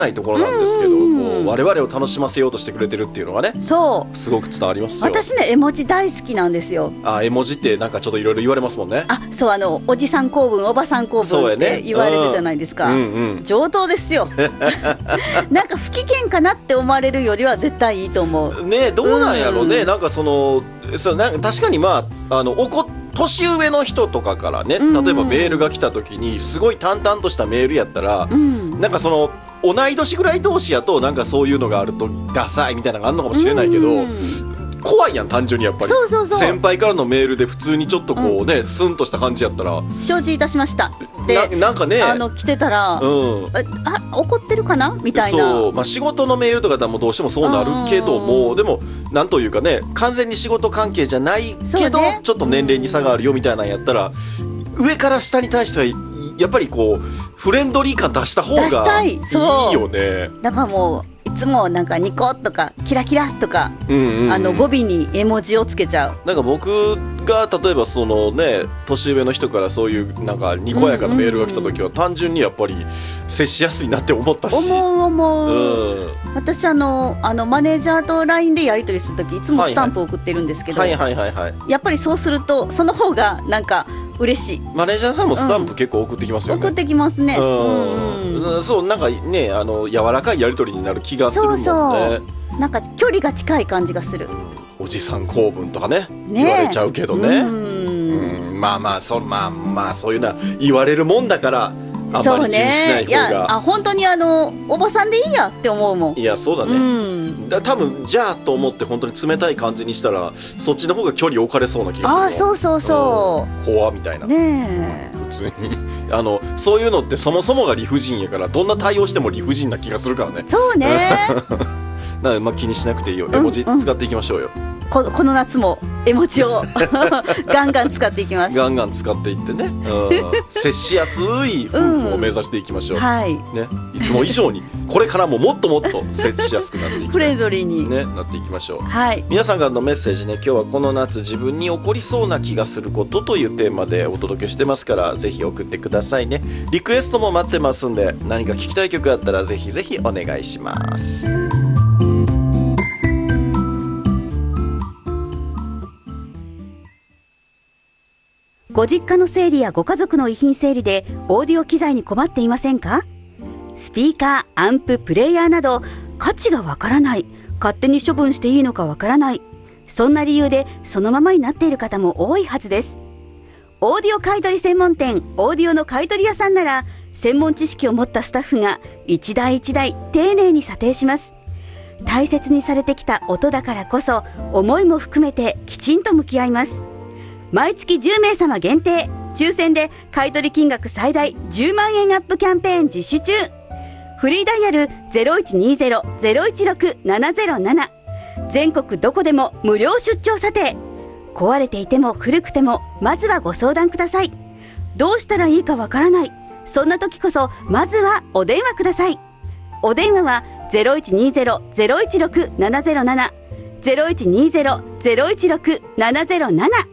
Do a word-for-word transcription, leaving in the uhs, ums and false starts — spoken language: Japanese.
ないところなんですけど、こう我々を楽しませようとしてくれてるっていうのがね、 そうすごく伝わりますよ。 私ね絵文字大好きなんですよ。 あ、絵文字ってなんかちょっといろいろ言われますもんね。 あ、そう、あのおじさん公文おばさん公文って言われるじゃないですか、 うんうんうん、 上等ですよなんか不機嫌かなって思われるよりは絶対いいと思うね。どうなんやろうね、うん、なんかそのそなんか確かにまああの怒年上の人とかからね、例えばメールが来た時にすごい淡々としたメールやったら、うん、なんかその同い年ぐらい同士やとなんかそういうのがあるとダサいみたいなのがあるのかもしれないけど、うん、怖いやん単純にやっぱり。そうそうそう、先輩からのメールで普通にちょっとこうね、うん、スンとした感じやったら承知いたしましたで な, なんかねあの来てたら、うん、あ怒ってるかなみたいな。 そう、まあ、仕事のメールとかだもどうしてもそうなるけども、でもなんというかね完全に仕事関係じゃないけど、ね、ちょっと年齢に差があるよみたいなんやったら、上から下に対してはやっぱりこうフレンドリー感出した方がいいよね。 だからもういつもなんかニコとかキラキラとか、うんうんうん、あの語尾に絵文字をつけちゃう。 なんか僕が例えばそのね年上の人からそういうなんかにこやかなメールが来た時は、単純にやっぱり接しやすいなって思ったし。 思う思う、うん、私あのあのマネージャーと ライン でやり取りする時いつもスタンプを送ってるんですけど、はいはいはいはいはい、やっぱりそうするとその方がなんか嬉しい。 マネージャーさんもスタンプ結構送ってきますよね、 うん、送ってきますね、 うんうん、そうなんかねあの柔らかいやり取りになる気がするもんね。 そうそうなんか距離が近い感じがする、 うん、おじさん公文とか ね, ね言われちゃうけどね、うん、うん、まあまあ そ,、まあまあ、そういうのは言われるもんだからあんまり気にしない方が。そうね、いやあ本当にあのおばさんでいいやって思うもん。 いやそうだね、うん、だ多分じゃあと思って本当に冷たい感じにしたらそっちの方が距離置かれそうな気がする。 あそうそうそう、 うん、怖みたいなね普通にあのそういうのってそもそもが理不尽やからどんな対応しても理不尽な気がするからね。 そうねなので、まあ、気にしなくていいよ、絵文字使っていきましょうよ、うんうん、こ, この夏も絵文字をガンガン使っていきます。 ガンガン使っていってね、うん、接しやすい夫婦を目指していきましょう、うんはいね、いつも以上にこれからももっともっと接しやすくなっていきフレンドリーに、 ね、なっていきましょう、 はい、 皆さんからのメッセージね、今日はこの夏自分に起こりそうな気がすることというテーマでお届けしてますから、ぜひ送ってくださいね。リクエストも待ってますんで、何か聞きたい曲あったらぜひぜひお願いします。 ご実家の整理やご家族の遺品整理でオーディオ機材に困っていませんか？スピーカー、アンプ、プレイヤーなど価値がわからない、勝手に処分していいのかわからない、そんな理由でそのままになっている方も多いはずです。オーディオ買取専門店オーディオの買取屋さんなら、専門知識を持ったスタッフが一台一台丁寧に査定します。大切にされてきた音だからこそ、思いも含めてきちんと向き合います。毎月じゅうめいさま限定、抽選で買取金額最大じゅうまんえんアップキャンペーン実施中。フリーダイヤル ゼロいちにゼロ ゼロいちろく ななゼロなな、 全国どこでも無料出張査定。壊れていても古くてもまずはご相談ください。どうしたらいいかわからない、そんな時こそまずはお電話ください。お電話は ゼロいちにゼロ ゼロいちろく ななゼロなな ゼロいちにゼロ ゼロいちろく ななゼロなな